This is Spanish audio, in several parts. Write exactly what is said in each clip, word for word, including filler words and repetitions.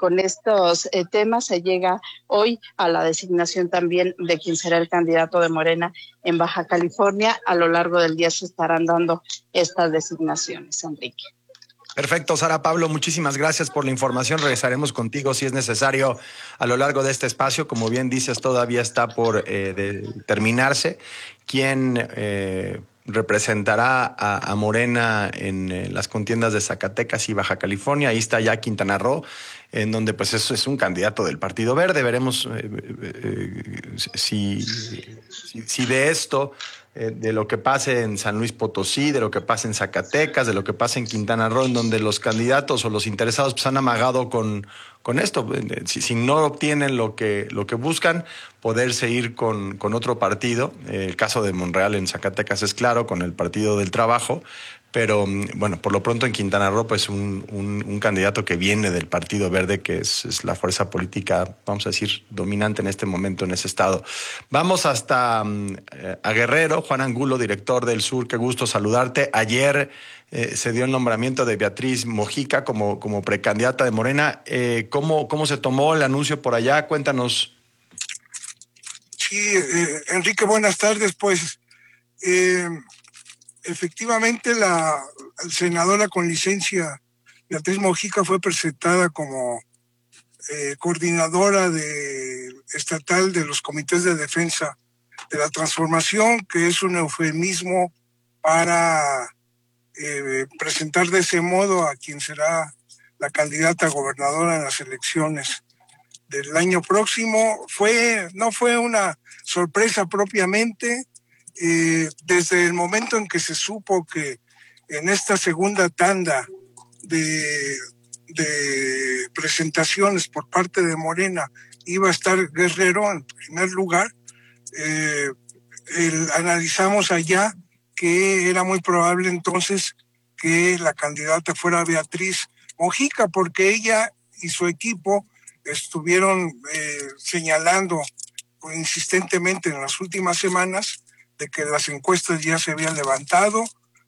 con estos eh, temas se llega hoy a la designación también de quién será el candidato de Morena en Baja California. A lo largo del día se estarán dando estas designaciones, Enrique. Perfecto, Sara Pablo, muchísimas gracias por la información. Regresaremos contigo si es necesario a lo largo de este espacio. Como bien dices, todavía está por eh, de terminarse. ¿Quién eh, representará a, a Morena en eh, las contiendas de Zacatecas y Baja California? Ahí está ya Quintana Roo, en donde pues eso es un candidato del Partido Verde. Veremos eh, eh, si, si, si de esto... Eh, de lo que pase en San Luis Potosí, de lo que pase en Zacatecas, de lo que pase en Quintana Roo, en donde los candidatos o los interesados pues, han amagado con, con esto. Si, si no obtienen lo que, lo que buscan, poderse ir con, con otro partido. Eh, el caso de Monreal en Zacatecas es claro, con el Partido del Trabajo. Pero, bueno, por lo pronto en Quintana Roo, pues un, un, un candidato que viene del Partido Verde, que es, es la fuerza política, vamos a decir, dominante en este momento en ese estado. Vamos hasta um, a Guerrero. Juan Angulo, director del Sur, qué gusto saludarte. Ayer eh, se dio el nombramiento de Beatriz Mojica como, como precandidata de Morena. Eh, ¿cómo, ¿Cómo se tomó el anuncio por allá? Cuéntanos. Sí, eh, Enrique, buenas tardes. Pues... Eh... Efectivamente, la senadora con licencia Beatriz Mojica fue presentada como eh, coordinadora de, estatal de los comités de defensa de la transformación, que es un eufemismo para eh, presentar de ese modo a quien será la candidata a gobernadora en las elecciones del año próximo. Fue, no fue una sorpresa propiamente. Eh, desde el momento en que se supo que en esta segunda tanda de, de presentaciones por parte de Morena iba a estar Guerrero en primer lugar, eh, el, analizamos allá que era muy probable entonces que la candidata fuera Beatriz Mojica, porque ella y su equipo estuvieron eh, señalando insistentemente en las últimas semanas de que las encuestas ya se habían levantado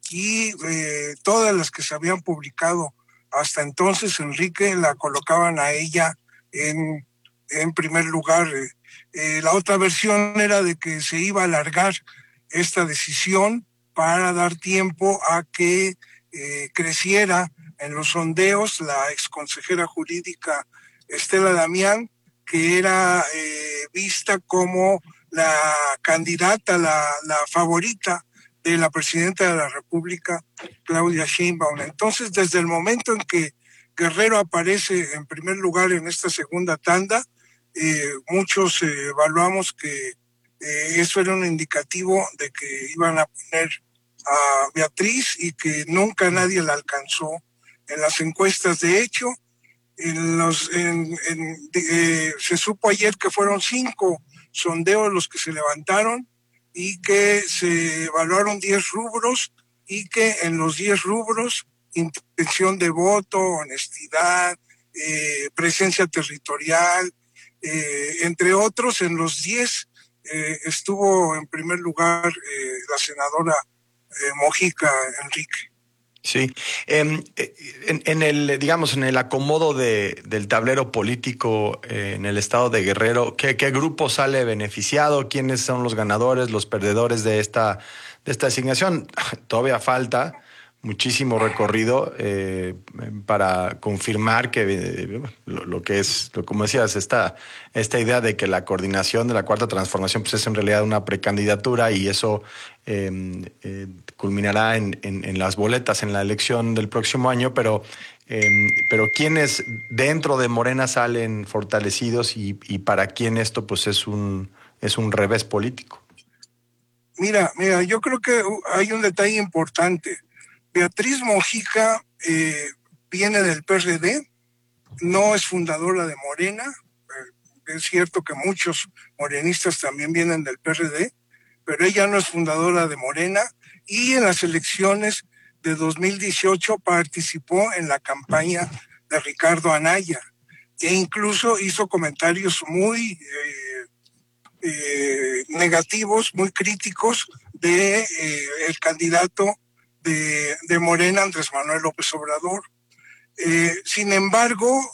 y eh, todas las que se habían publicado hasta entonces, Enrique, la colocaban a ella en, en primer lugar. Eh, la otra versión era de que se iba a alargar esta decisión para dar tiempo a que eh, creciera en los sondeos la exconsejera jurídica Estela Damián, que era eh, vista como la candidata, la, la favorita de la presidenta de la República, Claudia Sheinbaum. Entonces, desde el momento en que Guerrero aparece en primer lugar en esta segunda tanda, eh, muchos eh, evaluamos que eh, eso era un indicativo de que iban a poner a Beatriz y que nunca nadie la alcanzó en las encuestas. De hecho, en los, en, en, eh, se supo ayer que fueron cinco sondeos los que se levantaron y que se evaluaron diez rubros y que en los diez rubros, intención de voto, honestidad, eh, presencia territorial, eh, entre otros, en los diez eh, estuvo en primer lugar eh, la senadora eh, Mojica, Enrique. Sí, eh, en, en el, digamos, en el acomodo de, del tablero político eh, en el estado de Guerrero, ¿qué, qué grupo sale beneficiado? ¿Quiénes son los ganadores, los perdedores de esta, de esta asignación? Todavía falta muchísimo recorrido eh, para confirmar que eh, lo, lo que es, lo, como decías, esta, esta idea de que la coordinación de la Cuarta Transformación pues es en realidad una precandidatura y eso eh, eh, culminará en, en, en las boletas en la elección del próximo año, pero, eh, pero quienes dentro de Morena salen fortalecidos y, y para quién esto pues es un, es un revés político. Mira, mira, yo creo que hay un detalle importante. Beatriz Mojica eh, viene del P R D, no es fundadora de Morena. Eh, es cierto que muchos morenistas también vienen del P R D, pero ella no es fundadora de Morena y en las elecciones de dos mil dieciocho participó en la campaña de Ricardo Anaya e incluso hizo comentarios muy eh, eh, negativos, muy críticos de eh, el candidato De, de Morena, Andrés Manuel López Obrador. Eh, sin embargo,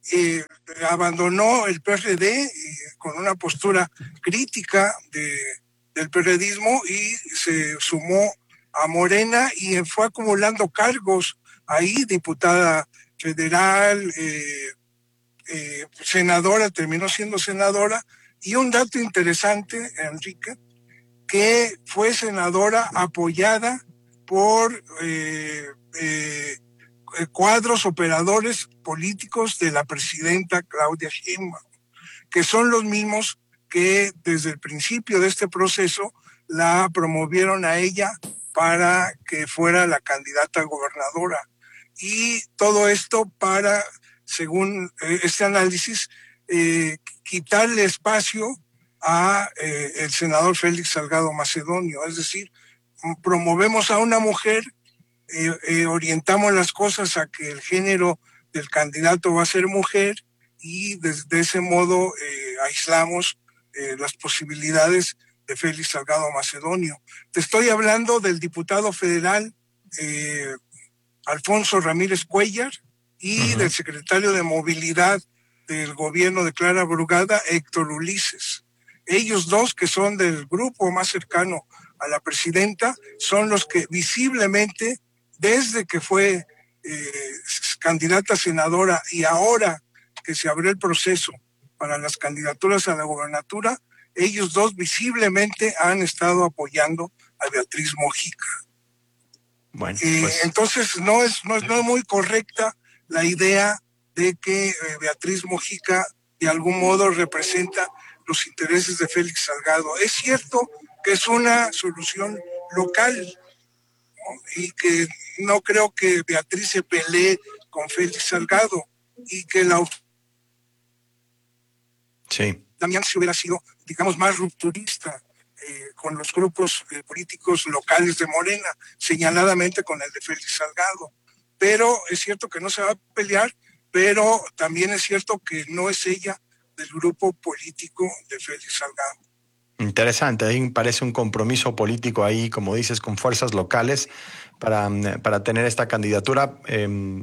eh, abandonó el P R D eh, con una postura crítica de, del periodismo y se sumó a Morena y fue acumulando cargos ahí, diputada federal, eh, eh, senadora, terminó siendo senadora. Y un dato interesante, Enrique, que fue senadora apoyada por eh, eh, cuadros operadores políticos de la presidenta Claudia Sheinbaum, que son los mismos que desde el principio de este proceso la promovieron a ella para que fuera la candidata a gobernadora. Y todo esto para, según eh, este análisis, eh, quitarle espacio a eh, el senador Félix Salgado Macedonio. Es decir, promovemos a una mujer, eh, eh, orientamos las cosas a que el género del candidato va a ser mujer y desde ese modo eh, aislamos eh, las posibilidades de Félix Salgado Macedonio. Te estoy hablando del diputado federal eh, Alfonso Ramírez Cuellar y uh-huh. del secretario de Movilidad del gobierno de Clara Brugada, Héctor Ulises. Ellos dos, que son del grupo más cercano a la presidenta, son los que visiblemente, desde que fue eh, candidata senadora y ahora que se abrió el proceso para las candidaturas a la gobernatura, ellos dos visiblemente han estado apoyando a Beatriz Mojica. Bueno, eh, pues... Entonces no es, no es no es muy correcta la idea de que eh, Beatriz Mojica de algún modo representa los intereses de Félix Salgado. Es cierto que es una solución local, ¿no? Y que no creo que Beatriz se pelee con Félix Salgado y que la sí. también si hubiera sido, digamos, más rupturista eh, con los grupos eh, políticos locales de Morena, señaladamente con el de Félix Salgado. Pero es cierto que no se va a pelear, pero también es cierto que no es ella del grupo político de Félix Salgado. Interesante, ahí parece un compromiso político ahí, como dices, con fuerzas locales para, para tener esta candidatura. Eh,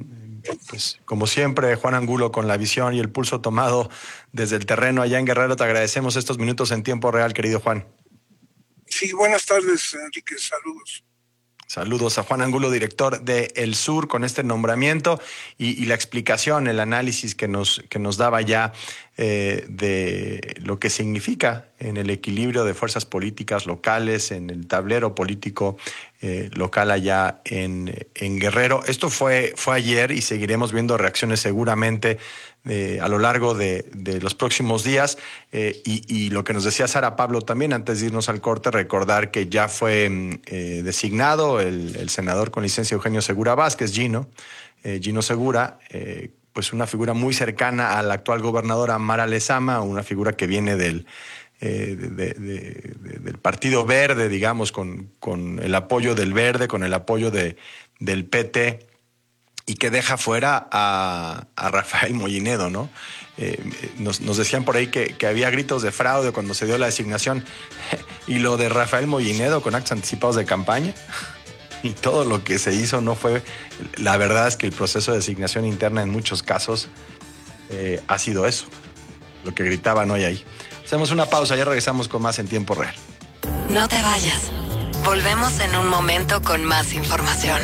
pues como siempre, Juan Angulo, con la visión y el pulso tomado desde el terreno allá en Guerrero, te agradecemos estos minutos en tiempo real, querido Juan. Sí, buenas tardes, Enrique, saludos. Saludos a Juan Angulo, director de El Sur, con este nombramiento y, y la explicación, el análisis que nos, que nos daba ya eh, de lo que significa en el equilibrio de fuerzas políticas locales, en el tablero político eh, local allá en, en Guerrero. Esto fue, fue ayer y seguiremos viendo reacciones seguramente Eh, a lo largo de, de los próximos días eh, y, y lo que nos decía Sara Pablo también antes de irnos al corte, recordar que ya fue eh, designado el, el senador con licencia Eugenio Segura Vázquez, Gino, eh, Gino Segura, eh, pues una figura muy cercana a la actual gobernadora Mara Lezama, una figura que viene del, eh, de, de, de, de, del Partido Verde, digamos, con, con el apoyo del Verde, con el apoyo de, del P T, y que deja fuera a, a Rafael Mollinedo, ¿no? Eh, nos, nos decían por ahí que, que había gritos de fraude cuando se dio la designación y lo de Rafael Mollinedo con actos anticipados de campaña y todo lo que se hizo no fue... La verdad es que el proceso de designación interna en muchos casos eh, ha sido eso, lo que gritaban hoy ahí. Hacemos una pausa, ya regresamos con más en tiempo real. No te vayas. Volvemos en un momento con más información.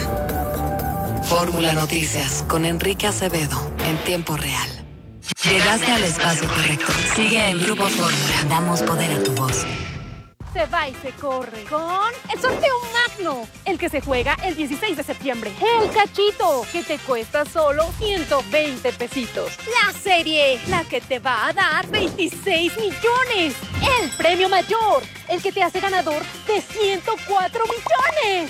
Fórmula Noticias con Enrique Acevedo en tiempo real. Llegaste al espacio correcto. Sigue en Grupo Fórmula. Damos poder a tu voz. Se va y se corre con el sorteo magno, el que se juega el dieciséis de septiembre. El cachito, que te cuesta solo ciento veinte pesitos. La serie, la que te va a dar veintiséis millones. El premio mayor, el que te hace ganador de ciento cuatro millones.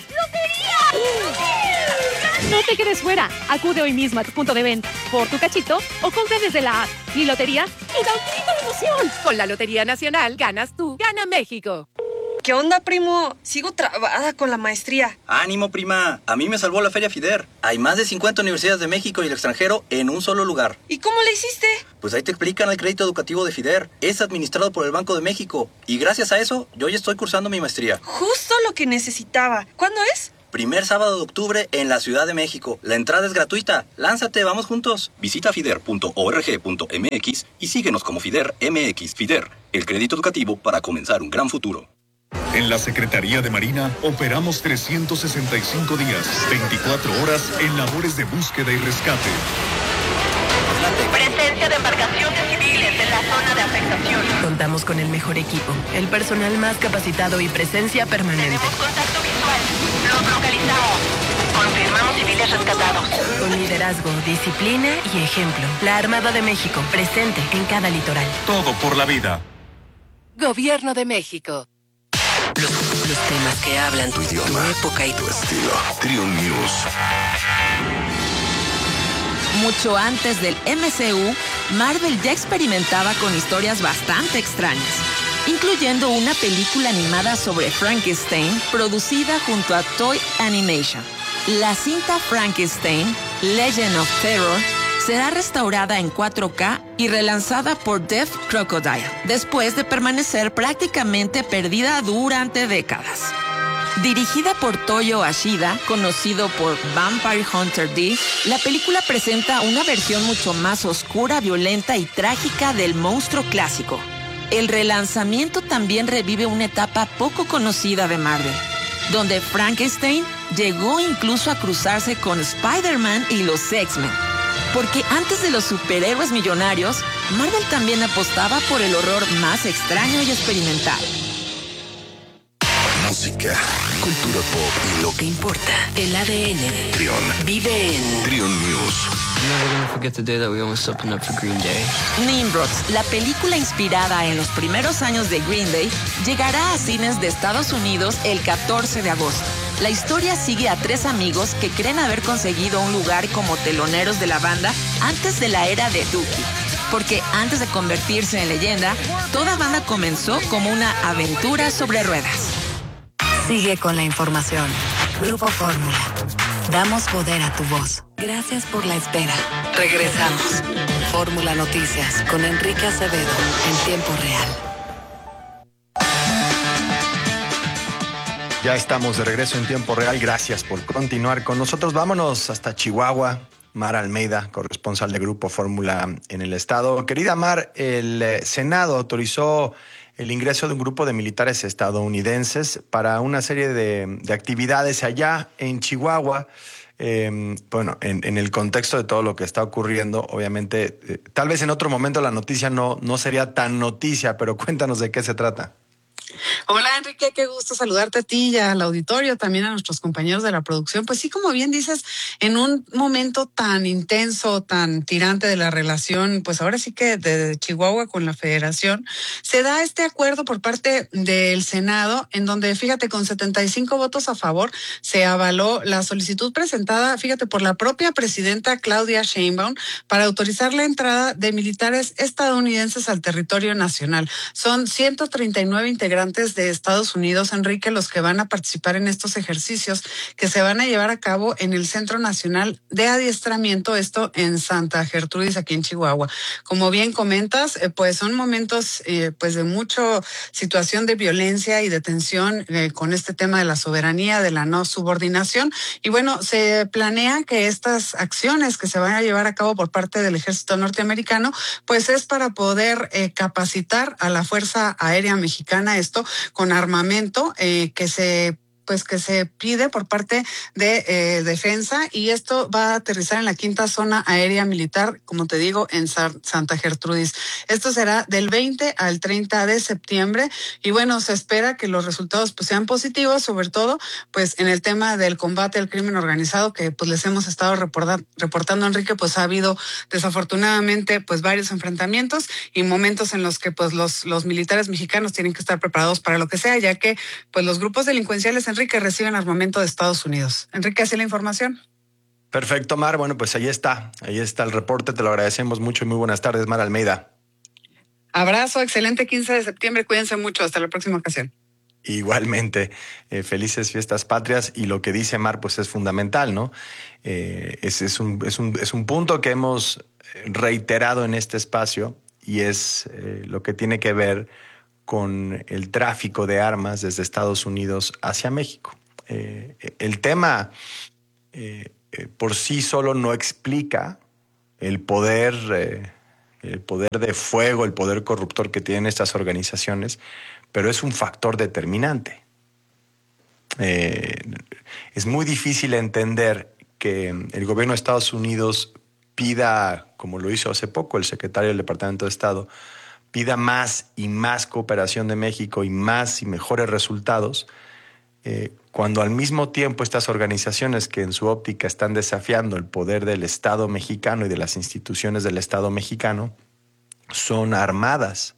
¡Lotería! No te quedes fuera. Acude hoy mismo a tu punto de venta por tu cachito o compra desde la app Mi Lotería y da un grito de emoción. Con la Lotería Nacional ganas tú, gana México. ¿Qué onda, primo? Sigo trabada con la maestría. ¡Ánimo, prima! A mí me salvó la Feria FIDER. Hay más de cincuenta universidades de México y el extranjero en un solo lugar. ¿Y cómo le hiciste? Pues ahí te explican el crédito educativo de FIDER. Es administrado por el Banco de México. Y gracias a eso, yo ya estoy cursando mi maestría. Justo lo que necesitaba. ¿Cuándo es? Primer sábado de octubre en la Ciudad de México. La entrada es gratuita. Lánzate, vamos juntos. Visita fider punto org punto mx y síguenos como Fider M X. Fider, el crédito educativo para comenzar un gran futuro. En la Secretaría de Marina operamos trescientos sesenta y cinco días, veinticuatro horas en labores de búsqueda y rescate. Presencia de embarcaciones civiles en la zona de afectación. Contamos con el mejor equipo, el personal más capacitado y presencia permanente. Tenemos contacto visual. Los localizamos. Confirmamos civiles rescatados. Con liderazgo, disciplina y ejemplo. La Armada de México, presente en cada litoral. Todo por la vida. Gobierno de México. Los, los temas que hablan tu idioma, tu época y tu estilo. Trion News. Mucho antes del M C U, Marvel ya experimentaba con historias bastante extrañas, incluyendo una película animada sobre Frankenstein producida junto a Toy Animation. La cinta Frankenstein, Legend of Terror, será restaurada en cuatro K y relanzada por Deaf Crocodile, después de permanecer prácticamente perdida durante décadas. Dirigida por Toyo Ashida, conocido por Vampire Hunter D, la película presenta una versión mucho más oscura, violenta y trágica del monstruo clásico. El relanzamiento también revive una etapa poco conocida de Marvel, donde Frankenstein llegó incluso a cruzarse con Spider-Man y los X-Men. Porque antes de los superhéroes millonarios, Marvel también apostaba por el horror más extraño y experimental. Música, cultura pop y lo que importa. El A D N de Trion. vive en Trion News. Never gonna forget the day that we almost opened up for Green Day. Nimrods, la película inspirada en los primeros años de Green Day, llegará a cines de Estados Unidos el catorce de agosto. La historia sigue a tres amigos que creen haber conseguido un lugar como teloneros de la banda antes de la era de Dookie. Porque antes de convertirse en leyenda, toda banda comenzó como una aventura sobre ruedas. Sigue con la información. Grupo Fórmula. Damos poder a tu voz. Gracias por la espera. Regresamos. Fórmula Noticias con Enrique Acevedo en tiempo real. Ya estamos de regreso en tiempo real. Gracias por continuar con nosotros. Vámonos hasta Chihuahua. Mar Almeida, corresponsal de Grupo Fórmula en el estado. Querida Mar, el Senado autorizó el ingreso de un grupo de militares estadounidenses para una serie de, de actividades allá en Chihuahua. Eh, bueno, en, en el contexto de todo lo que está ocurriendo, obviamente, eh, tal vez en otro momento la noticia no, no sería tan noticia, pero cuéntanos de qué se trata. Hola Enrique, qué gusto saludarte a ti y al auditorio, también a nuestros compañeros de la producción. Pues sí, como bien dices, en un momento tan intenso, tan tirante de la relación, pues ahora sí que de Chihuahua con la Federación, se da este acuerdo por parte del Senado, en donde, fíjate, con setenta y cinco votos a favor, se avaló la solicitud presentada, fíjate, por la propia presidenta Claudia Sheinbaum para autorizar la entrada de militares estadounidenses al territorio nacional. Son ciento treinta y nueve integrantes de Estados Unidos, Enrique, los que van a participar en estos ejercicios que se van a llevar a cabo en el Centro Nacional de Adiestramiento, esto en Santa Gertrudis, aquí en Chihuahua. Como bien comentas, eh, pues son momentos eh, pues de mucha situación de violencia y de tensión eh, con este tema de la soberanía, de la no subordinación. Y bueno, se planea que estas acciones que se van a llevar a cabo por parte del ejército norteamericano, pues es para poder eh, capacitar a la Fuerza Aérea Mexicana, esto con armamento eh, que se pues que se pide por parte de eh, defensa, y esto va a aterrizar en la quinta zona aérea militar, como te digo, en Sa- Santa Gertrudis. Esto será del veinte al treinta de septiembre y bueno, se espera que los resultados pues sean positivos, sobre todo pues en el tema del combate al crimen organizado, que pues les hemos estado reporta- reportando, Enrique, pues ha habido desafortunadamente pues varios enfrentamientos y momentos en los que pues los, los militares mexicanos tienen que estar preparados para lo que sea, ya que pues los grupos delincuenciales, Enrique, reciben armamento de Estados Unidos. Enrique, ¿así la información? Perfecto, Mar. Bueno, pues ahí está. Ahí está el reporte. Te lo agradecemos mucho y muy buenas tardes, Mar Almeida. Abrazo, excelente quince de septiembre. Cuídense mucho. Hasta la próxima ocasión. Igualmente, eh, felices fiestas patrias, y lo que dice Mar pues es fundamental, ¿no? Eh, es, es, un, es, un, es un punto que hemos reiterado en este espacio, y es eh, lo que tiene que ver con el tráfico de armas desde Estados Unidos hacia México. Eh, el tema eh, eh, por sí solo no explica el poder, eh, el poder de fuego, el poder corruptor que tienen estas organizaciones, pero es un factor determinante. Eh, es muy difícil entender que el gobierno de Estados Unidos pida, como lo hizo hace poco el secretario del Departamento de Estado, pida más y más cooperación de México y más y mejores resultados, eh, cuando al mismo tiempo estas organizaciones que en su óptica están desafiando el poder del Estado mexicano y de las instituciones del Estado mexicano son armadas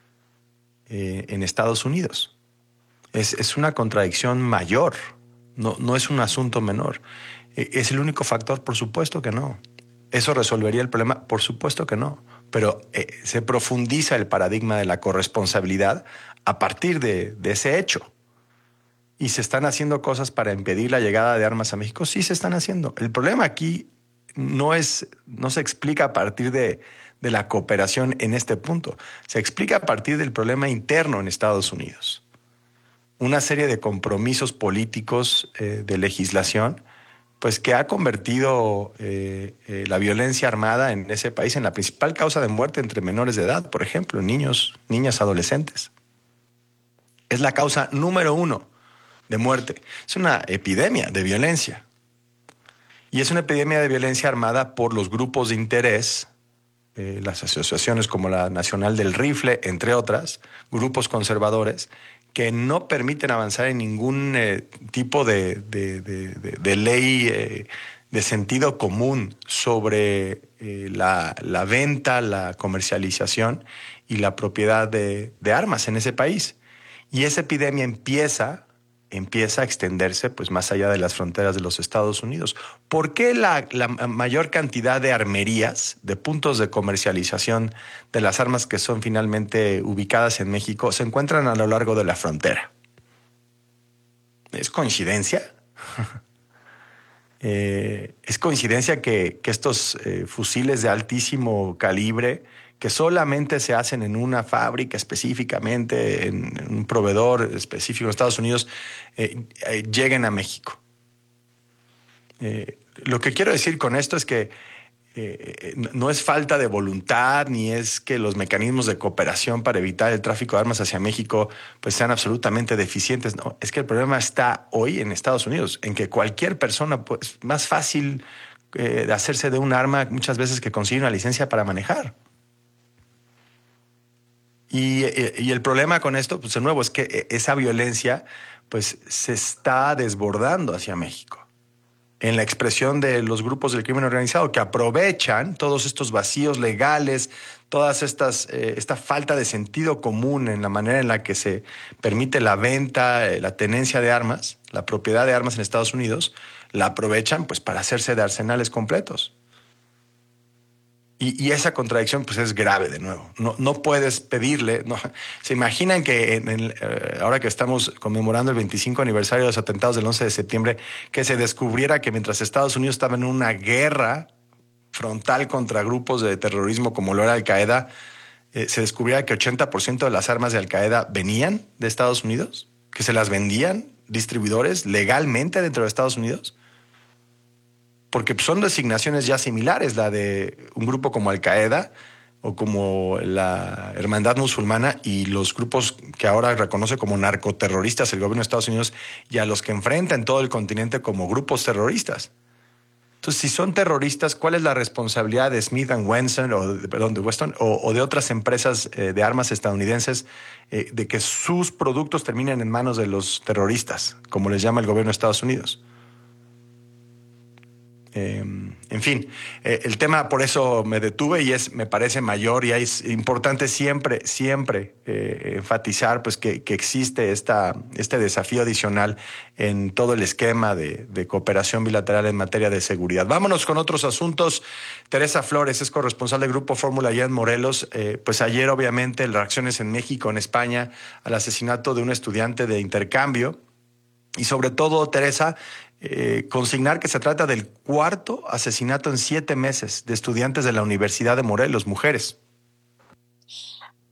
eh, en Estados Unidos. Es, es una contradicción mayor, no, no es un asunto menor. Eh, ¿Es el único factor? Por supuesto que no. ¿Eso resolvería el problema? Por supuesto que no. Pero eh, se profundiza el paradigma de la corresponsabilidad a partir de, de ese hecho. ¿Y se están haciendo cosas para impedir la llegada de armas a México? Sí, se están haciendo. El problema aquí no, es, no se explica a partir de, de la cooperación en este punto. Se explica a partir del problema interno en Estados Unidos. Una serie de compromisos políticos eh, de legislación pues que ha convertido eh, eh, la violencia armada en ese país en la principal causa de muerte entre menores de edad, por ejemplo, niños, niñas, adolescentes. Es la causa número uno de muerte. Es una epidemia de violencia. Y es una epidemia de violencia armada por los grupos de interés, eh, las asociaciones como la Nacional del Rifle, entre otras, grupos conservadores, que no permiten avanzar en ningún eh, tipo de, de, de, de, de ley eh, de sentido común sobre eh, la, la venta, la comercialización y la propiedad de, de armas en ese país. Y esa epidemia empieza, empieza a extenderse pues, más allá de las fronteras de los Estados Unidos. ¿Por qué la, la mayor cantidad de armerías, de puntos de comercialización de las armas que son finalmente ubicadas en México, se encuentran a lo largo de la frontera? ¿Es coincidencia? eh, ¿Es coincidencia que, que estos eh, fusiles de altísimo calibre, que solamente se hacen en una fábrica específicamente, en, en un proveedor específico en Estados Unidos, eh, eh, lleguen a México? Eh, lo que quiero decir con esto es que eh, no es falta de voluntad, ni es que los mecanismos de cooperación para evitar el tráfico de armas hacia México pues sean absolutamente deficientes. No, es que el problema está hoy en Estados Unidos, en que cualquier persona, pues más fácil eh, de hacerse de un arma muchas veces que conseguir una licencia para manejar. Y, y el problema con esto, pues de nuevo, es que esa violencia pues se está desbordando hacia México en la expresión de los grupos del crimen organizado que aprovechan todos estos vacíos legales, todas estas eh, esta falta de sentido común en la manera en la que se permite la venta, eh, la tenencia de armas, la propiedad de armas en Estados Unidos, la aprovechan pues para hacerse de arsenales completos. Y, y esa contradicción pues es grave de nuevo. No, no puedes pedirle. No. ¿Se imaginan que en el, eh, ahora que estamos conmemorando el veinticinco aniversario de los atentados del once de septiembre, que se descubriera que mientras Estados Unidos estaba en una guerra frontal contra grupos de terrorismo como lo era Al-Qaeda, eh, se descubriera que ochenta por ciento de las armas de Al-Qaeda venían de Estados Unidos, que se las vendían distribuidores legalmente dentro de Estados Unidos? Porque son designaciones ya similares, la de un grupo como Al-Qaeda o como la Hermandad Musulmana y los grupos que ahora reconoce como narcoterroristas el gobierno de Estados Unidos, y a los que enfrenta en todo el continente como grupos terroristas. Entonces, si son terroristas, ¿cuál es la responsabilidad de Smith and Wesson o de, perdón, de Weston o, o de otras empresas eh, de armas estadounidenses eh, de que sus productos terminen en manos de los terroristas, como les llama el gobierno de Estados Unidos? Eh, en fin, eh, el tema por eso me detuve y es, me parece mayor, y es importante siempre, siempre eh, enfatizar pues que, que existe esta, este desafío adicional en todo el esquema de, de cooperación bilateral en materia de seguridad. Vámonos con otros asuntos. Teresa Flores es corresponsal del Grupo Fórmula allá en Morelos. Eh, pues ayer obviamente las reacciones en México, en España, al asesinato de un estudiante de intercambio. Y sobre todo, Teresa, eh, consignar que se trata del cuarto asesinato en siete meses de estudiantes de la Universidad de Morelos, mujeres.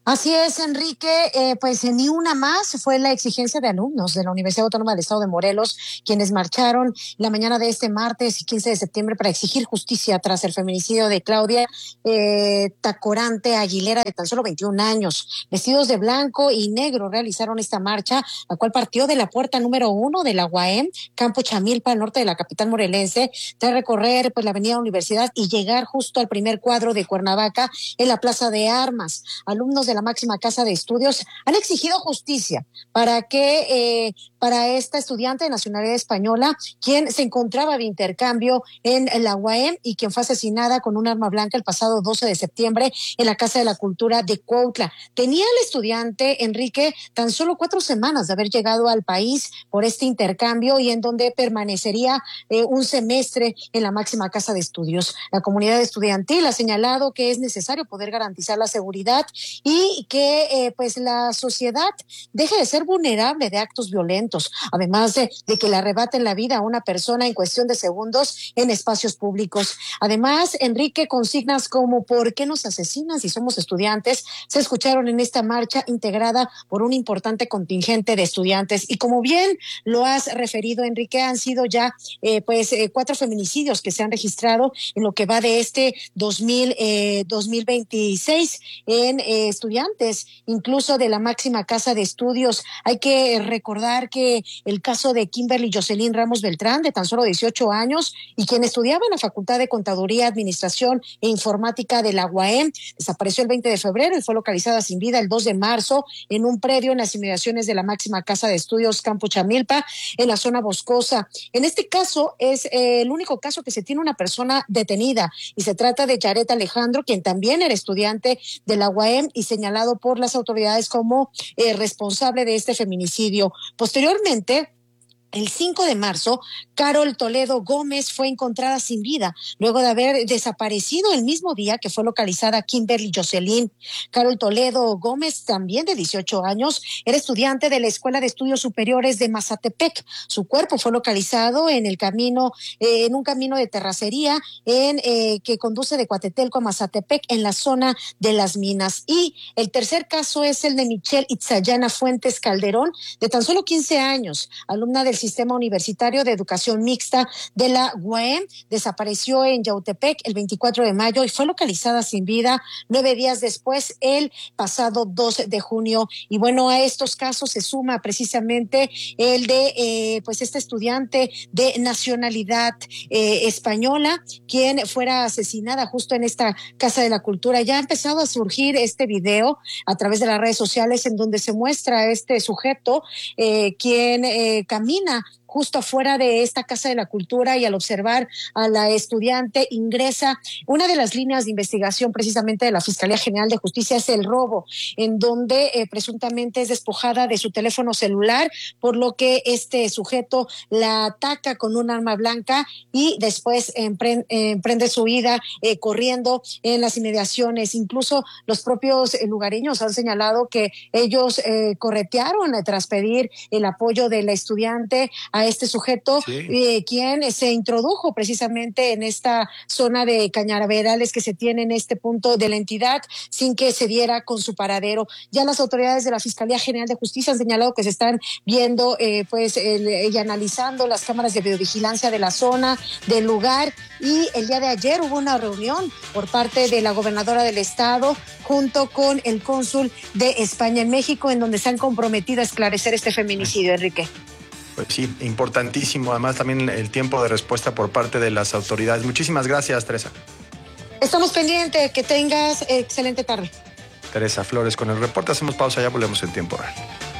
Así es, Enrique, eh, pues ni una más fue la exigencia de alumnos de la Universidad Autónoma del Estado de Morelos, quienes marcharon la mañana de este martes quince de septiembre para exigir justicia tras el feminicidio de Claudia eh, Tacorante Aguilera, de tan solo veintiún años. Vestidos de blanco y negro realizaron esta marcha, la cual partió de la puerta número uno de la U A M, Campo Chamilpa, al norte de la capital morelense, tras recorrer pues la avenida Universidad y llegar justo al primer cuadro de Cuernavaca en la Plaza de Armas. Alumnos de la máxima casa de estudios han exigido justicia para que eh, para esta estudiante de nacionalidad española, quien se encontraba de intercambio en la U A M y quien fue asesinada con un arma blanca el pasado doce de septiembre en la Casa de la Cultura de Cuautla. Tenía el estudiante, Enrique, tan solo cuatro semanas de haber llegado al país por este intercambio y en donde permanecería eh, un semestre en la máxima casa de estudios. La comunidad estudiantil ha señalado que es necesario poder garantizar la seguridad y y que eh, pues la sociedad deje de ser vulnerable de actos violentos, además de, de que le arrebaten la vida a una persona en cuestión de segundos en espacios públicos. Además, Enrique, consignas como ¿por qué nos asesinan si somos estudiantes? Se escucharon en esta marcha integrada por un importante contingente de estudiantes y como bien lo has referido, Enrique, han sido ya eh, pues eh, cuatro feminicidios que se han registrado en lo que va de este dos mil, eh, dos mil veintiséis en eh, estudiantes, incluso de la máxima casa de estudios. Hay que recordar que el caso de Kimberly Jocelyn Ramos Beltrán, de tan solo dieciocho años, y quien estudiaba en la Facultad de Contaduría, Administración e Informática de la U A M, desapareció el veinte de febrero y fue localizada sin vida el dos de marzo en un predio en las inmediaciones de la máxima casa de estudios Campo Chamilpa, en la zona boscosa. En este caso es eh, el único caso que se tiene una persona detenida y se trata de Yaret Alejandro, quien también era estudiante de la U A M y señalado por las autoridades como eh, responsable de este feminicidio. Posteriormente, el cinco de marzo, Carol Toledo Gómez fue encontrada sin vida, luego de haber desaparecido el mismo día que fue localizada Kimberly Jocelyn. Carol Toledo Gómez, también de dieciocho años, era estudiante de la Escuela de Estudios Superiores de Mazatepec. Su cuerpo fue localizado en el camino, eh, en un camino de terracería en eh, que conduce de Coatetelco a Mazatepec, en la zona de las minas. Y el tercer caso es el de Michelle Itzayana Fuentes Calderón, de tan solo quince años, alumna del Sistema Universitario de Educación Mixta de la U A M, desapareció en Yautepec el veinticuatro de mayo y fue localizada sin vida nueve días después, el pasado dos de junio. Y bueno, a estos casos se suma precisamente el de eh, pues este estudiante de nacionalidad eh, española, quien fuera asesinada justo en esta Casa de la Cultura. Ya ha empezado a surgir este video a través de las redes sociales en donde se muestra a este sujeto eh, quien eh, camina justo afuera de esta Casa de la Cultura y al observar a la estudiante ingresa. Una de las líneas de investigación precisamente de la Fiscalía General de Justicia es el robo, en donde eh, presuntamente es despojada de su teléfono celular, por lo que este sujeto la ataca con un arma blanca y después emprende, emprende su huida eh, corriendo en las inmediaciones. Incluso los propios eh, lugareños han señalado que ellos eh, corretearon eh, tras pedir el apoyo de la estudiante a este sujeto, sí. eh, quien se introdujo precisamente en esta zona de cañaverales que se tiene en este punto de la entidad sin que se diera con su paradero. Ya las autoridades de la Fiscalía General de Justicia han señalado que se están viendo eh, pues el, y analizando las cámaras de videovigilancia de la zona, del lugar, y el día de ayer hubo una reunión por parte de la gobernadora del estado junto con el cónsul de España en México, en donde se han comprometido a esclarecer este feminicidio, Enrique. Pues sí, importantísimo. Además, también el tiempo de respuesta por parte de las autoridades. Muchísimas gracias, Teresa. Estamos pendientes. Que tengas excelente tarde. Teresa Flores con el reporte. Hacemos pausa, ya volvemos en tiempo real.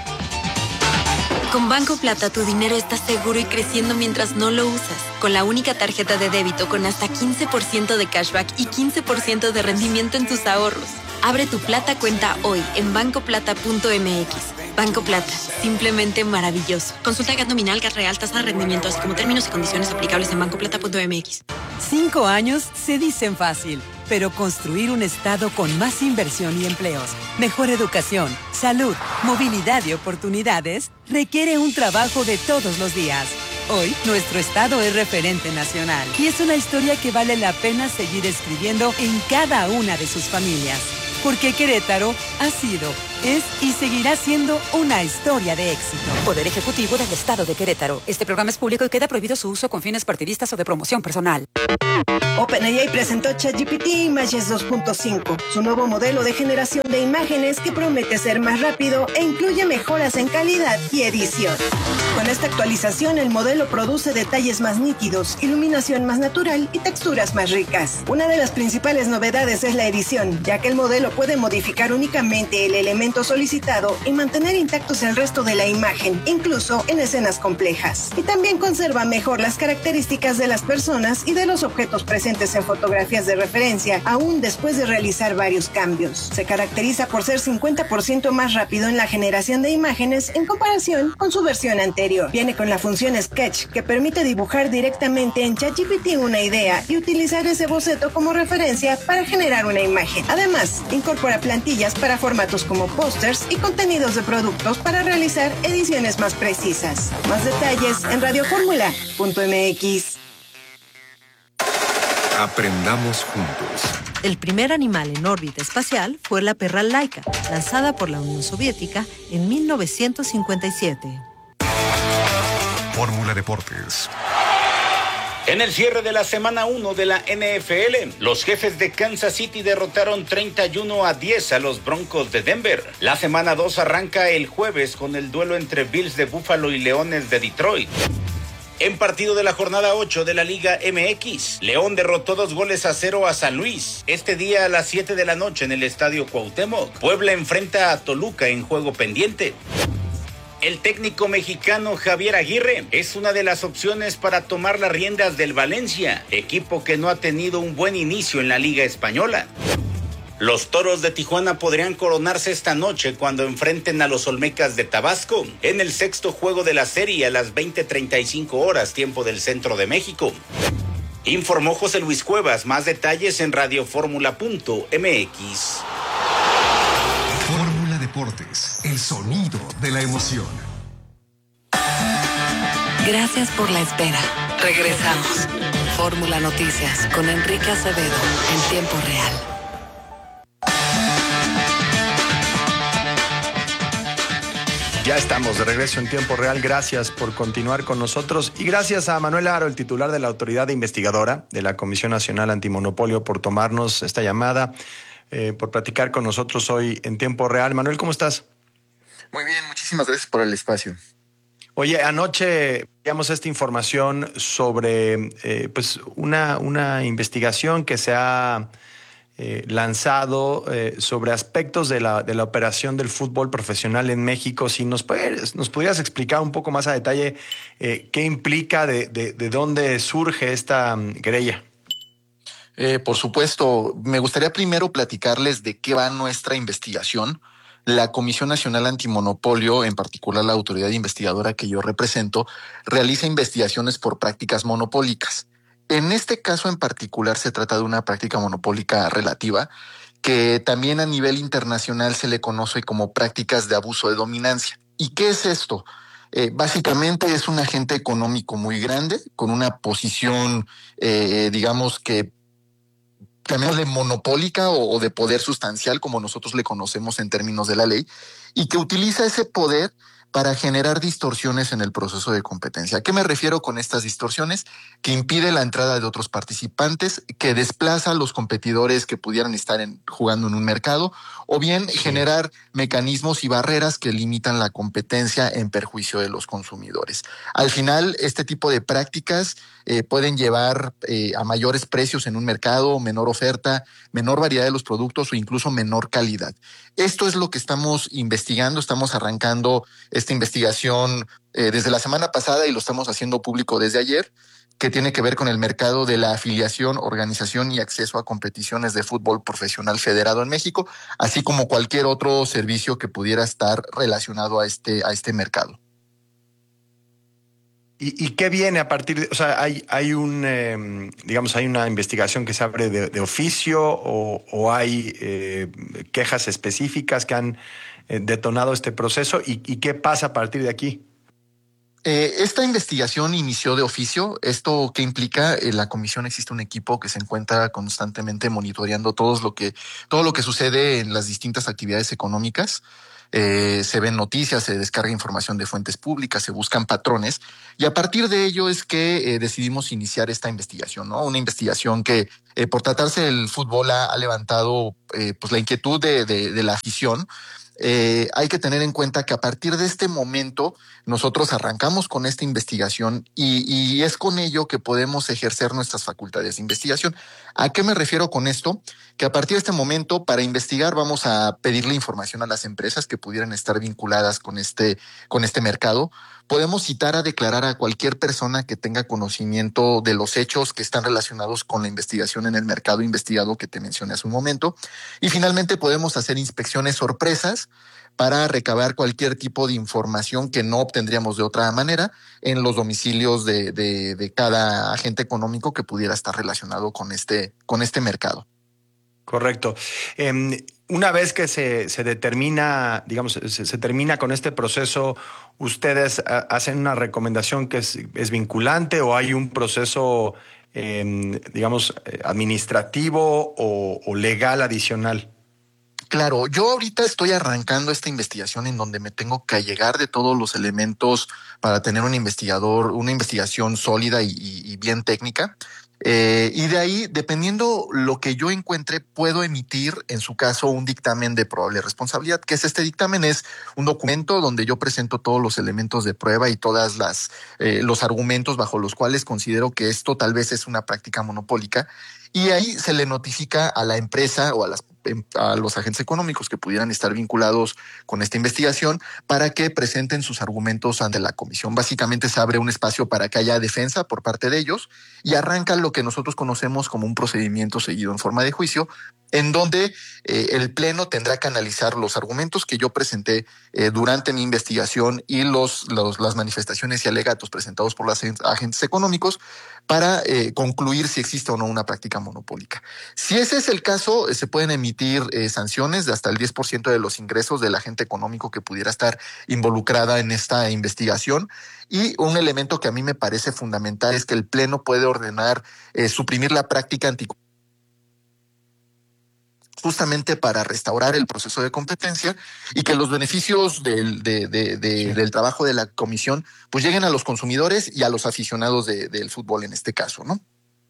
Con Banco Plata tu dinero está seguro y creciendo mientras no lo usas. Con la única tarjeta de débito con hasta quince por ciento de cashback y quince por ciento de rendimiento en tus ahorros. Abre tu Plata cuenta hoy en banco plata punto m x. Banco Plata, simplemente maravilloso. Consulta el gas nominal, gas real, tasa de rendimiento, así como términos y condiciones aplicables en banco plata punto m x. Cinco años se dicen fácil, pero construir un estado con más inversión y empleos, mejor educación, salud, movilidad y oportunidades requiere un trabajo de todos los días. Hoy, nuestro estado es referente nacional y es una historia que vale la pena seguir escribiendo en cada una de sus familias. porque Querétaro ha sido, es y seguirá siendo una historia de éxito. Poder Ejecutivo del Estado de Querétaro. Este programa es público y queda prohibido su uso con fines partidistas o de promoción personal. OpenAI presentó ChatGPT Images dos punto cinco, su nuevo modelo de generación de imágenes que promete ser más rápido e incluye mejoras en calidad y edición. Con esta actualización, el modelo produce detalles más nítidos, iluminación más natural y texturas más ricas. Una de las principales novedades es la edición, ya que el modelo puede modificar únicamente el elemento solicitado y mantener intactos el resto de la imagen, incluso en escenas complejas. Y también conserva mejor las características de las personas y de los objetos presentes en fotografías de referencia, aún después de realizar varios cambios. Se caracteriza por ser cincuenta por ciento más rápido en la generación de imágenes en comparación con su versión anterior. Viene con la función Sketch, que permite dibujar directamente en ChatGPT una idea y utilizar ese boceto como referencia para generar una imagen. Además, incorpora plantillas para formatos como pósters y contenidos de productos para realizar ediciones más precisas. Más detalles en radioformula punto m x. Aprendamos juntos. El primer animal en órbita espacial fue la perra Laika, lanzada por la Unión Soviética en mil novecientos cincuenta y siete. Fórmula Deportes. En el cierre de la semana uno de la N F L, los Jefes de Kansas City derrotaron treinta y uno a diez a los Broncos de Denver. La semana dos arranca el jueves con el duelo entre Bills de Buffalo y Leones de Detroit. En partido de la jornada ocho de la Liga M X, León derrotó dos goles a cero a San Luis. Este día a las siete de la noche en el Estadio Cuauhtémoc, Puebla enfrenta a Toluca en juego pendiente. El técnico mexicano Javier Aguirre es una de las opciones para tomar las riendas del Valencia, equipo que no ha tenido un buen inicio en la Liga Española. Los Toros de Tijuana podrían coronarse esta noche cuando enfrenten a los Olmecas de Tabasco en el sexto juego de la serie a las veinte treinta y cinco horas, tiempo del centro de México. Informó José Luis Cuevas. Más detalles en radioformula punto m x. Fórmula Deportes, el sonido de la emoción. Gracias por la espera. Regresamos. Fórmula Noticias con Enrique Acevedo en tiempo real. Ya estamos de regreso en tiempo real. Gracias por continuar con nosotros y gracias a Manuel Aro, el titular de la Autoridad Investigadora de la Comisión Nacional Antimonopolio, por tomarnos esta llamada, eh, por platicar con nosotros hoy en tiempo real. Manuel, ¿cómo estás? Muy bien, muchísimas gracias por el espacio. Oye, anoche veíamos esta información sobre eh, pues una, una investigación que se ha Eh, lanzado eh, sobre aspectos de la, de la operación del fútbol profesional en México. Si nos, puedes, nos pudieras explicar un poco más a detalle eh, qué implica, de, de, de dónde surge esta um, querella. Eh, por supuesto, me gustaría primero platicarles de qué va nuestra investigación. La Comisión Nacional Antimonopolio, en particular la autoridad investigadora que yo represento, realiza investigaciones por prácticas monopólicas. En este caso en particular se trata de una práctica monopólica relativa que también a nivel internacional se le conoce como prácticas de abuso de dominancia. ¿Y qué es esto? Eh, básicamente es un agente económico muy grande con una posición, eh, digamos que llamémosle monopólica o, o de poder sustancial, como nosotros le conocemos en términos de la ley, y que utiliza ese poder para generar distorsiones en el proceso de competencia. ¿A qué me refiero con estas distorsiones? Que impide la entrada de otros participantes, que desplaza a los competidores que pudieran estar en, jugando en un mercado, o bien sí. generar mecanismos y barreras que limitan la competencia en perjuicio de los consumidores. Al final, este tipo de prácticas eh, pueden llevar eh, a mayores precios en un mercado, menor oferta, menor variedad de los productos o incluso menor calidad. Esto es lo que estamos investigando, estamos arrancando esta investigación eh, desde la semana pasada y lo estamos haciendo público desde ayer, que tiene que ver con el mercado de la afiliación, organización y acceso a competiciones de fútbol profesional federado en México, así como cualquier otro servicio que pudiera estar relacionado a este, a este mercado. ¿Y, y qué viene a partir de, o sea, hay, hay un, eh, digamos, hay una investigación que se abre de, de oficio o, o hay eh, quejas específicas que han eh, detonado este proceso y, y qué pasa a partir de aquí? Eh, esta investigación inició de oficio. ¿Esto qué implica? En la comisión existe un equipo que se encuentra constantemente monitoreando todo lo que, todo lo que sucede en las distintas actividades económicas. Eh, se ven noticias, se descarga información de fuentes públicas, se buscan patrones, y a partir de ello es que eh, decidimos iniciar esta investigación, ¿no? Una investigación que eh, por tratarse del fútbol ha, ha levantado eh, pues la inquietud de, de, de la afición. Eh, hay que tener en cuenta que a partir de este momento nosotros arrancamos con esta investigación y, y es con ello que podemos ejercer nuestras facultades de investigación. ¿A qué me refiero con esto? Que a partir de este momento, para investigar, vamos a pedirle información a las empresas que pudieran estar vinculadas con este, con este mercado. Podemos citar a declarar a cualquier persona que tenga conocimiento de los hechos que están relacionados con la investigación en el mercado investigado que te mencioné hace un momento. Y finalmente podemos hacer inspecciones sorpresas para recabar cualquier tipo de información que no obtendríamos de otra manera en los domicilios de, de, de cada agente económico que pudiera estar relacionado con este, con este mercado. Correcto. Eh, una vez que se, se determina, digamos, se, se termina con este proceso, ¿ustedes a, hacen una recomendación que es, es vinculante o hay un proceso, eh, digamos, administrativo o, o legal adicional? Claro, yo ahorita estoy arrancando esta investigación en donde me tengo que allegar de todos los elementos para tener un investigador, una investigación sólida y, y, y bien técnica. Eh, y de ahí, dependiendo lo que yo encuentre, puedo emitir, en su caso, un dictamen de probable responsabilidad, que es este dictamen, es un documento donde yo presento todos los elementos de prueba y todas las eh, los argumentos bajo los cuales considero que esto tal vez es una práctica monopólica. Y ahí se le notifica a la empresa o a las a los agentes económicos que pudieran estar vinculados con esta investigación para que presenten sus argumentos ante la comisión. Básicamente se abre un espacio para que haya defensa por parte de ellos y arranca lo que nosotros conocemos como un procedimiento seguido en forma de juicio, en donde eh, el Pleno tendrá que analizar los argumentos que yo presenté eh, durante mi investigación y los, los, las manifestaciones y alegatos presentados por los agentes económicos para eh, concluir si existe o no una práctica monopólica. Si ese es el caso, eh, se pueden emitir eh, sanciones de hasta el diez por ciento de los ingresos del agente económico que pudiera estar involucrada en esta investigación. Y un elemento que a mí me parece fundamental es que el Pleno puede ordenar eh, suprimir la práctica anticorrupción, justamente para restaurar el proceso de competencia y que los beneficios del, de, de, de, sí. del trabajo de la comisión pues lleguen a los consumidores y a los aficionados de, del fútbol en este caso, ¿no?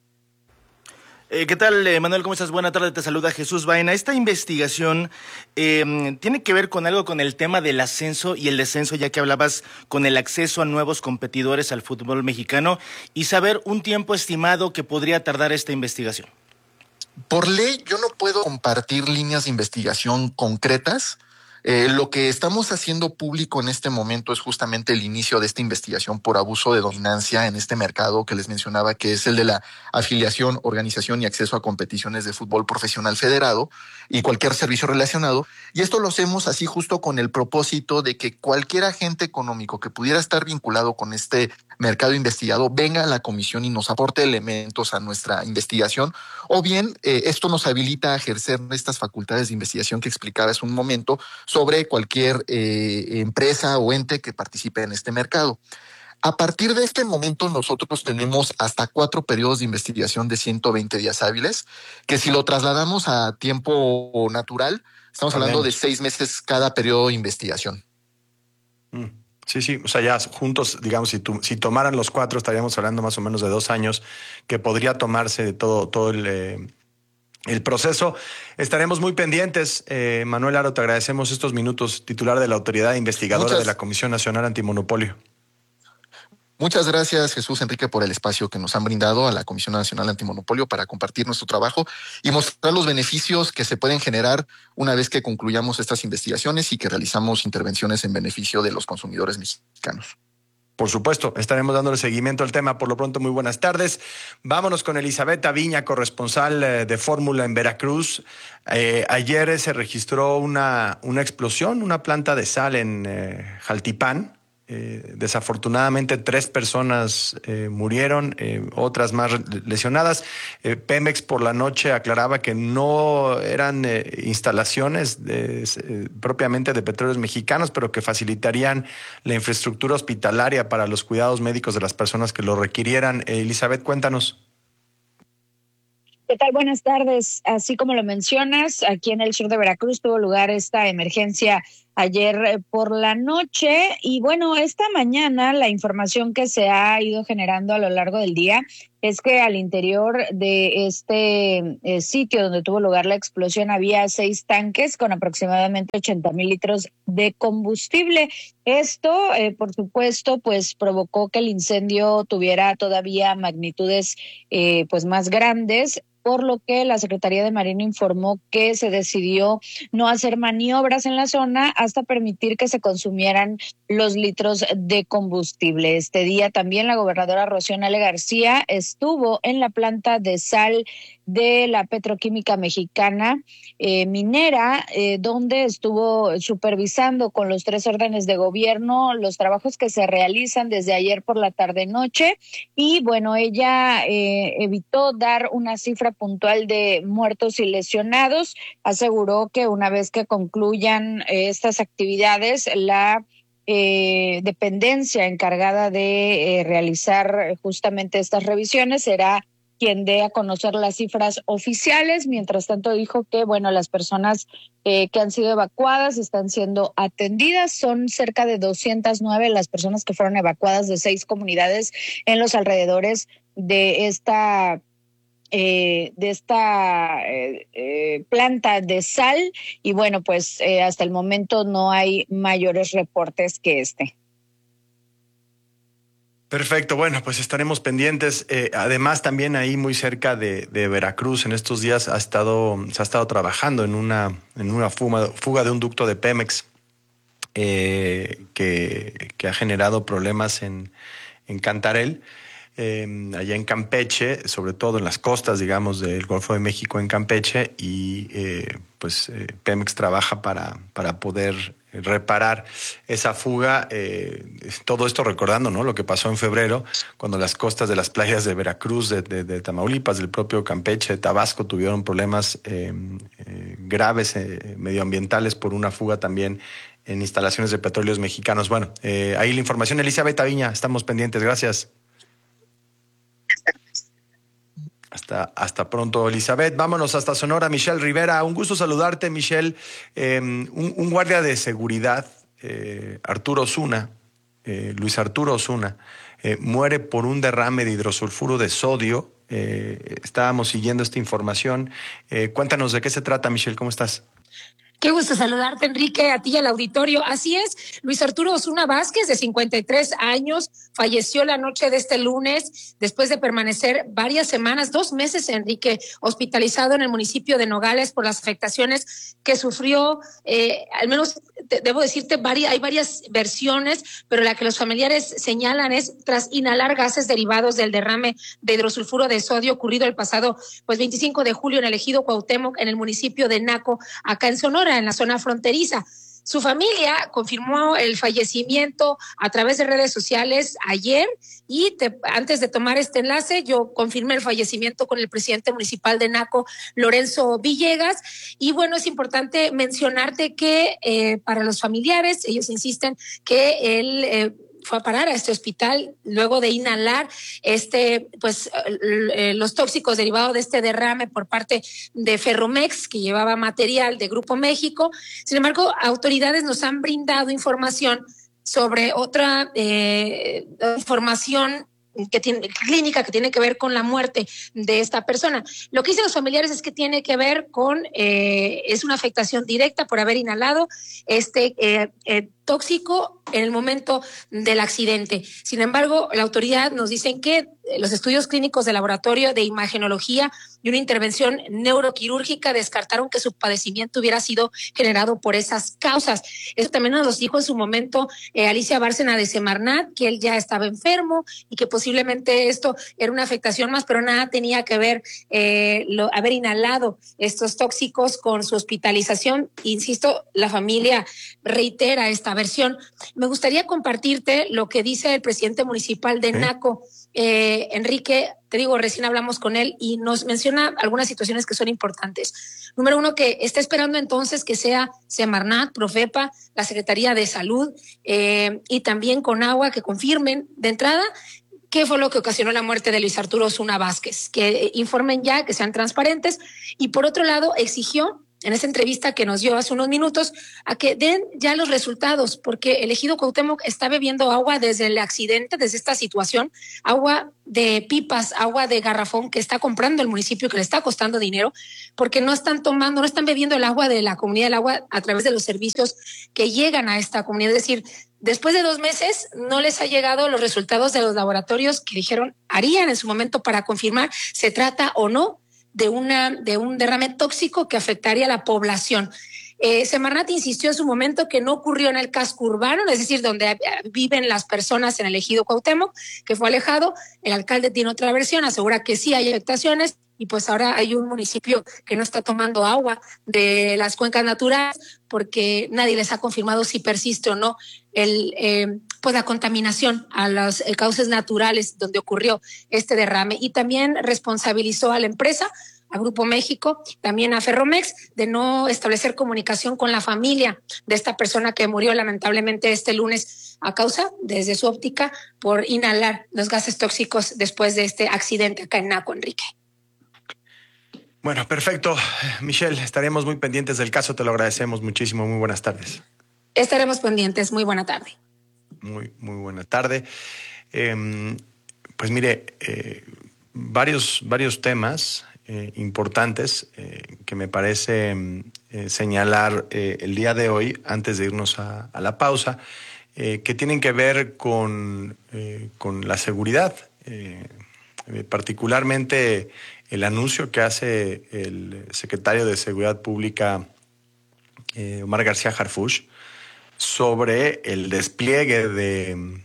Eh, ¿Qué tal, eh, Manuel? ¿Cómo estás? Buena tarde, te saluda Jesús Baena. Esta investigación eh, tiene que ver con algo con el tema del ascenso y el descenso, ya que hablabas con el acceso a nuevos competidores al fútbol mexicano y saber un tiempo estimado que podría tardar esta investigación. Por ley, yo no puedo compartir líneas de investigación concretas. Eh, lo que estamos haciendo público en este momento es justamente el inicio de esta investigación por abuso de dominancia en este mercado que les mencionaba, que es el de la afiliación, organización y acceso a competiciones de fútbol profesional federado y cualquier servicio relacionado. Y esto lo hacemos así justo con el propósito de que cualquier agente económico que pudiera estar vinculado con este mercado investigado venga a la comisión y nos aporte elementos a nuestra investigación, o bien eh, esto nos habilita a ejercer estas facultades de investigación que explicaba hace un momento sobre cualquier eh, empresa o ente que participe en este mercado. A partir de este momento nosotros tenemos hasta cuatro periodos de investigación de ciento veinte días hábiles, que si lo trasladamos a tiempo natural, estamos hablando de seis meses cada periodo de investigación. Mm. Sí, sí, o sea, ya juntos, digamos, si, tu, si tomaran los cuatro, estaríamos hablando más o menos de dos años que podría tomarse de todo, todo el, eh, el proceso. Estaremos muy pendientes. Eh, Manuel Aro, te agradecemos estos minutos, titular de la Autoridad Investigadora Muchas. de la Comisión Nacional Antimonopolio. Muchas gracias, Jesús Enrique, por el espacio que nos han brindado a la Comisión Nacional Antimonopolio para compartir nuestro trabajo y mostrar los beneficios que se pueden generar una vez que concluyamos estas investigaciones y que realizamos intervenciones en beneficio de los consumidores mexicanos. Por supuesto, estaremos dándole seguimiento al tema. Por lo pronto, muy buenas tardes. Vámonos con Elizabeth Viña, corresponsal de Fórmula en Veracruz. Eh, ayer se registró una, una explosión, una planta de sal en eh, Jaltipán. Eh, desafortunadamente tres personas eh, murieron, eh, otras más lesionadas. Eh, Pemex por la noche aclaraba que no eran eh, instalaciones de, eh, propiamente de Petróleos Mexicanos, pero que facilitarían la infraestructura hospitalaria para los cuidados médicos de las personas que lo requirieran. Eh, Elizabeth, cuéntanos. ¿Qué tal? Buenas tardes. Así como lo mencionas, aquí en el sur de Veracruz tuvo lugar esta emergencia ayer por la noche y bueno, esta mañana la información que se ha ido generando a lo largo del día es que al interior de este eh, sitio donde tuvo lugar la explosión había seis tanques con aproximadamente ochenta mil litros de combustible. Esto, eh, por supuesto, pues provocó que el incendio tuviera todavía magnitudes eh, pues más grandes, por lo que la Secretaría de Marina informó que se decidió no hacer maniobras en la zona hasta permitir que se consumieran los litros de combustible. Este día también la gobernadora Rocío Nale García estuvo en la planta de sal de la petroquímica mexicana eh, minera, eh, donde estuvo supervisando con los tres órdenes de gobierno los trabajos que se realizan desde ayer por la tarde-noche. Y bueno, ella eh, evitó dar una cifra puntual de muertos y lesionados. Aseguró que una vez que concluyan eh, estas actividades, la Eh, dependencia encargada de eh, realizar justamente estas revisiones será quien dé a conocer las cifras oficiales. Mientras tanto, dijo que, bueno, las personas eh, que han sido evacuadas están siendo atendidas. Son cerca de doscientas nueve las personas que fueron evacuadas de seis comunidades en los alrededores de esta Eh, de esta eh, eh, planta de sal y bueno, pues eh, hasta el momento no hay mayores reportes que este. Perfecto, bueno, pues estaremos pendientes. Eh, además, también ahí muy cerca de, de Veracruz, en estos días ha estado, se ha estado trabajando en una, en una fuga, fuga de un ducto de Pemex eh, que, que ha generado problemas en, en Cantarell. Eh, allá en Campeche, sobre todo en las costas, digamos, del Golfo de México en Campeche, y eh, pues eh, Pemex trabaja para, para poder reparar esa fuga. Eh, todo esto recordando, ¿no?, lo que pasó en febrero, cuando las costas de las playas de Veracruz, de, de, de Tamaulipas, del propio Campeche, de Tabasco, tuvieron problemas eh, eh, graves eh, medioambientales por una fuga también en instalaciones de Petróleos Mexicanos. Bueno, eh, ahí la información. Elizabeth Aviña, estamos pendientes. Gracias. Hasta, hasta pronto, Elizabeth. Vámonos hasta Sonora. Michelle Rivera, un gusto saludarte, Michelle. Eh, un, un guardia de seguridad, eh, Arturo Osuna, eh, Luis Arturo Osuna, eh, muere por un derrame de hidrosulfuro de sodio. Eh, estábamos siguiendo esta información. Eh, cuéntanos de qué se trata, Michelle. ¿Cómo estás? Qué gusto saludarte, Enrique, a ti y al auditorio. Así es, Luis Arturo Osuna Vázquez, de cincuenta y tres años, falleció la noche de este lunes después de permanecer varias semanas, dos meses, Enrique, hospitalizado en el municipio de Nogales por las afectaciones que sufrió. Eh, al menos te, debo decirte, varias, hay varias versiones, pero la que los familiares señalan es tras inhalar gases derivados del derrame de hidrosulfuro de sodio ocurrido el pasado pues veinticinco de julio en el ejido Cuauhtémoc, en el municipio de Naco, acá en Sonora, en la zona fronteriza. Su familia confirmó el fallecimiento a través de redes sociales ayer y te, antes de tomar este enlace yo confirmé el fallecimiento con el presidente municipal de Naco, Lorenzo Villegas. Y bueno, es importante mencionarte que eh, para los familiares, ellos insisten que él eh, fue a parar a este hospital luego de inhalar este, pues, eh, los tóxicos derivados de este derrame por parte de Ferromex, que llevaba material de Grupo México. Sin embargo, autoridades nos han brindado información sobre otra eh, información que tiene, clínica que tiene que ver con la muerte de esta persona. Lo que dicen los familiares es que tiene que ver con, eh, es una afectación directa por haber inhalado este eh, eh, tóxico en el momento del accidente. Sin embargo, la autoridad nos dicen que los estudios clínicos de laboratorio de imagenología y una intervención neuroquirúrgica descartaron que su padecimiento hubiera sido generado por esas causas. Eso también nos lo dijo en su momento eh, Alicia Bárcena de Semarnat, que él ya estaba enfermo y que posiblemente esto era una afectación más, pero nada tenía que ver eh, lo, haber inhalado estos tóxicos con su hospitalización. Insisto, la familia reitera esta la versión. Me gustaría compartirte lo que dice el presidente municipal de ¿Sí? Naco, eh, Enrique. Te digo, recién hablamos con él y nos menciona algunas situaciones que son importantes. Número uno, que está esperando entonces que sea Semarnat, Profepa, la Secretaría de Salud eh, y también Conagua que confirmen de entrada qué fue lo que ocasionó la muerte de Luis Arturo Osuna Vázquez, que informen ya, que sean transparentes. Y por otro lado, exigió en esa entrevista que nos dio hace unos minutos a que den ya los resultados, porque el ejido Cuauhtémoc está bebiendo agua desde el accidente, desde esta situación, agua de pipas, agua de garrafón que está comprando el municipio, que le está costando dinero, porque no están tomando, no están bebiendo el agua de la comunidad, el agua a través de los servicios que llegan a esta comunidad. Es decir, después de dos meses no les ha llegado los resultados de los laboratorios que dijeron harían en su momento para confirmar se trata o no de una de un derrame tóxico que afectaría a la población. Eh, Semarnat insistió en su momento que no ocurrió en el casco urbano, es decir, donde viven las personas en el ejido Cuauhtémoc, que fue alejado. El alcalde tiene otra versión, asegura que sí hay afectaciones y pues ahora hay un municipio que no está tomando agua de las cuencas naturales porque nadie les ha confirmado si persiste o no el eh, pues la contaminación a los eh, cauces naturales donde ocurrió este derrame. Y también responsabilizó a la empresa, a Grupo México, también a Ferromex, de no establecer comunicación con la familia de esta persona que murió lamentablemente este lunes a causa, desde su óptica, por inhalar los gases tóxicos después de este accidente acá en Naco, Enrique. Bueno, perfecto. Michelle, estaremos muy pendientes del caso. Te lo agradecemos muchísimo. Muy buenas tardes. Estaremos pendientes. Muy buena tarde. Muy, muy buena tarde. Eh, pues mire, eh, varios, varios temas eh, importantes eh, que me parece eh, señalar eh, el día de hoy, antes de irnos a, a la pausa, eh, que tienen que ver con, eh, con la seguridad, eh, eh, particularmente el anuncio que hace el secretario de Seguridad Pública, eh, Omar García Harfuch, sobre el despliegue de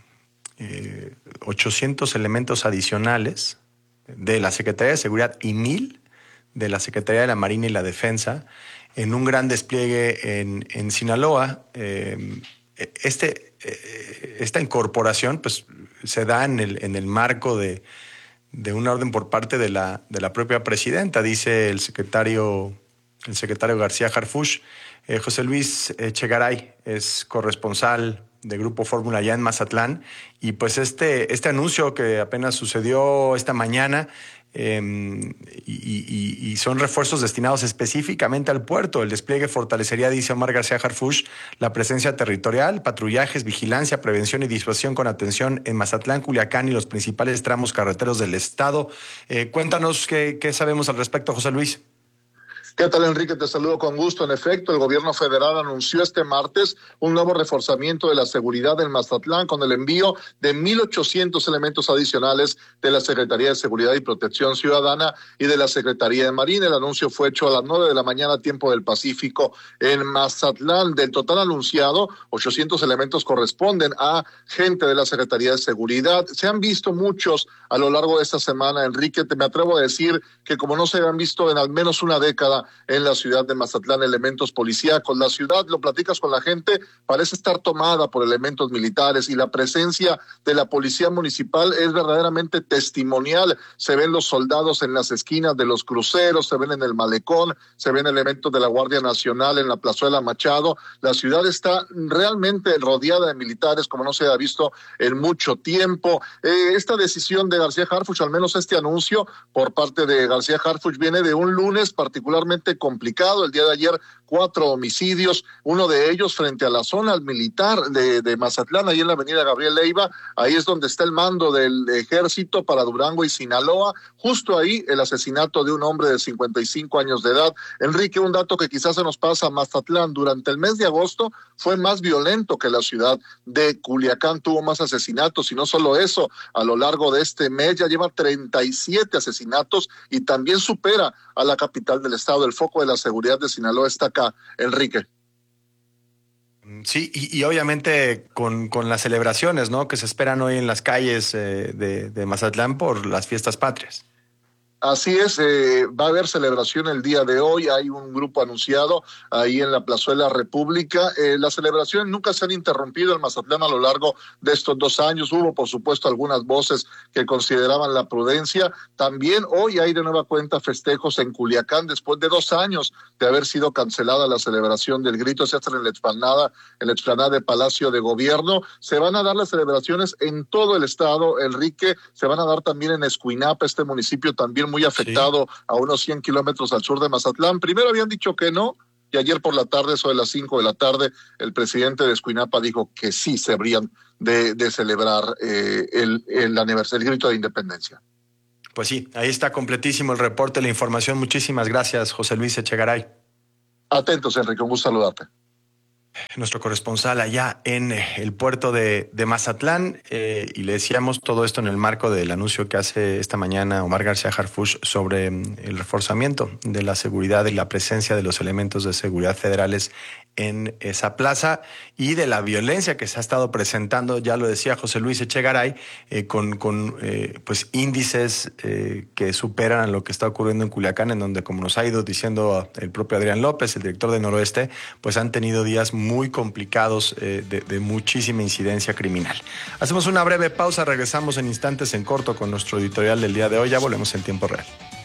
eh, ochocientos elementos adicionales de la Secretaría de Seguridad y mil de la Secretaría de la Marina y la Defensa en un gran despliegue en, en Sinaloa. Eh, este, eh, esta incorporación pues, se da en el, en el marco de de una orden por parte de la, de la propia presidenta, dice el secretario, el secretario García Harfuch. Eh, José Luis Echegaray es corresponsal de Grupo Fórmula allá en Mazatlán, y pues este, este anuncio que apenas sucedió esta mañana, eh, y, y, y son refuerzos destinados específicamente al puerto. El despliegue fortalecería, dice Omar García Harfuch, la presencia territorial, patrullajes, vigilancia, prevención y disuasión con atención en Mazatlán, Culiacán y los principales tramos carreteros del estado. Eh, cuéntanos qué, qué sabemos al respecto, José Luis. ¿Qué tal, Enrique? Te saludo con gusto. En efecto, el gobierno federal anunció este martes un nuevo reforzamiento de la seguridad en Mazatlán con el envío de mil ochocientos elementos adicionales de la Secretaría de Seguridad y Protección Ciudadana y de la Secretaría de Marina. El anuncio fue hecho a las nueve de la mañana, tiempo del Pacífico, en Mazatlán. Del total anunciado, ochocientos elementos corresponden a gente de la Secretaría de Seguridad. Se han visto muchos a lo largo de esta semana, Enrique. Te me atrevo a decir que como no se habían visto en al menos una década en la ciudad de Mazatlán elementos policíacos. La ciudad, lo platicas con la gente, parece estar tomada por elementos militares y la presencia de la policía municipal es verdaderamente testimonial. Se ven los soldados en las esquinas de los cruceros, se ven en el malecón, se ven elementos de la Guardia Nacional en la Plazuela Machado. La ciudad está realmente rodeada de militares como no se ha visto en mucho tiempo. Eh, esta decisión de García Harfuch, al menos este anuncio por parte de García Harfuch, viene de un lunes particularmente complicado. El día de ayer, cuatro homicidios, uno de ellos frente a la zona militar de, de Mazatlán, ahí en la avenida Gabriel Leiva. Ahí es donde está el mando del ejército para Durango y Sinaloa. Justo ahí el asesinato de un hombre de cincuenta y cinco años de edad. Enrique, un dato que quizás se nos pasa: Mazatlán durante el mes de agosto fue más violento que la ciudad de Culiacán, tuvo más asesinatos, y no solo eso, a lo largo de este mes ya lleva treinta y siete asesinatos y también supera a la capital del estado. El foco de la seguridad de Sinaloa está acá, Enrique. Sí, y, y obviamente con, con las celebraciones, ¿no?, que se esperan hoy en las calles eh, de, de Mazatlán por las fiestas patrias. Así es, eh, va a haber celebración el día de hoy, hay un grupo anunciado ahí en la Plazuela República. Eh, las celebraciones nunca se han interrumpido en Mazatlán a lo largo de estos dos años. Hubo, por supuesto, algunas voces que consideraban la prudencia. También hoy hay de nueva cuenta festejos en Culiacán, después de dos años de haber sido cancelada la celebración del grito. Se hace en la explanada, en la explanada de Palacio de Gobierno. Se van a dar las celebraciones en todo el estado, Enrique. Se van a dar también en Escuinapa, este municipio también muy afectado, sí, a unos cien kilómetros al sur de Mazatlán. Primero habían dicho que no, y ayer por la tarde, eso de las cinco de la tarde, el presidente de Escuinapa dijo que sí se habrían de, de celebrar eh, el, el aniversario, el grito de independencia. Pues sí, ahí está completísimo el reporte, la información. Muchísimas gracias, José Luis Echegaray. Atentos, Enrique, un gusto saludarte. Nuestro corresponsal allá en el puerto de, de Mazatlán, eh, y le decíamos todo esto en el marco del anuncio que hace esta mañana Omar García Harfuch sobre el reforzamiento de la seguridad y la presencia de los elementos de seguridad federales en esa plaza y de la violencia que se ha estado presentando, ya lo decía José Luis Echegaray, eh, con, con eh, pues índices eh, que superan a lo que está ocurriendo en Culiacán, en donde, como nos ha ido diciendo el propio Adrián López, el director de Noroeste, pues han tenido días muy complicados eh, de, de muchísima incidencia criminal. Hacemos una breve pausa, regresamos en instantes en corto con nuestro editorial del día de hoy, ya volvemos en tiempo real.